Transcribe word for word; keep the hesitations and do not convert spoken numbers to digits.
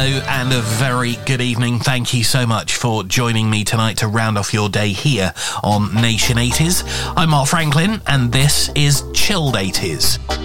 hello and a very good evening. Thank you so much for joining me tonight to round off your day here on Nation eighties. I'm Mark Franklin and this is Chilled eighties.